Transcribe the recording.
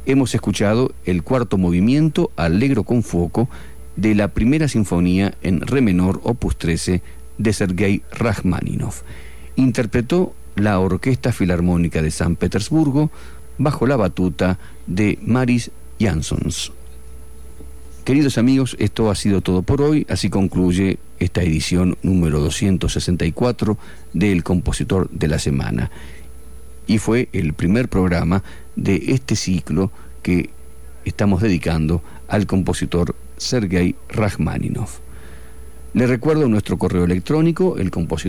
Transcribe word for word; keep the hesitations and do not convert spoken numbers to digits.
hemos escuchado el cuarto movimiento Allegro con fuoco de la primera sinfonía en re menor opus trece de Sergei Rajmáninov. Interpretó la Orquesta Filarmónica de San Petersburgo bajo la batuta de Maris Jansons. Queridos amigos, esto ha sido todo por hoy. Así concluye esta edición número doscientos sesenta y cuatro del Compositor de la Semana. Y fue el primer programa de este ciclo que estamos dedicando al compositor Sergei Rajmáninov. Le recuerdo nuestro correo electrónico, el compositor